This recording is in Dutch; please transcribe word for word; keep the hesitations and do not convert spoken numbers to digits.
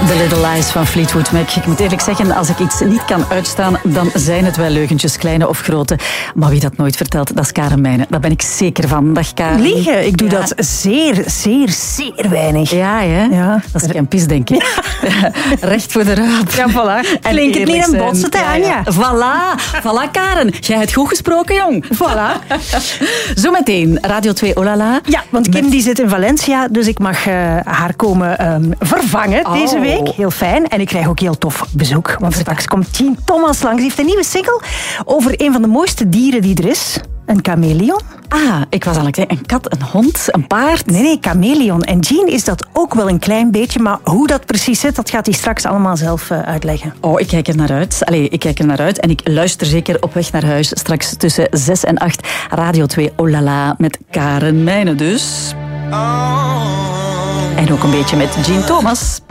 The Little Lies van Fleetwood Mac. Ik moet eerlijk zeggen, als ik iets niet kan uitstaan, dan zijn het wel leugentjes, kleine of grote. Maar wie dat nooit vertelt, dat is Karen Meijnen. Daar ben ik zeker van. Dag Karen. Liegen, ik doe ja. dat zeer, zeer, zeer weinig. Ja, hè? Ja. Dat is geen pis, denk ik. Ja. Recht voor de raap. Ja, voilà. En Klinkt het niet een zijn. botsen, Ja, Anja? ja. Voilà, voilà Karen. Jij hebt goed gesproken, jong. Voilà. Zometeen, Radio twee Olala. Ja, want Kim Met... die zit in Valencia, dus ik mag uh, haar komen um, vervangen oh. deze week. Heel fijn. En ik krijg ook heel tof bezoek, want straks komt Jean Thomas langs. Die heeft een nieuwe single over een van de mooiste dieren die er is. Een chameleon. Ah, ik was aan het denken, een kat, een hond, een paard. Nee, nee, chameleon. En Jean is dat ook wel een klein beetje, maar hoe dat precies zit, dat gaat hij straks allemaal zelf uh, uitleggen. Oh, ik kijk er naar uit. Allee, ik kijk er naar uit en ik luister zeker op weg naar huis. Straks tussen zes en acht. Radio twee Olala met Karen Meijnen dus. Oh. En ook een beetje met Jean Thomas.